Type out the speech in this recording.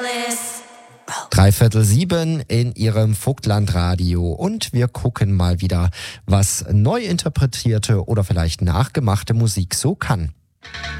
6:15 in Ihrem Vogtlandradio und wir gucken mal wieder, was neu interpretierte oder vielleicht nachgemachte Musik so kann.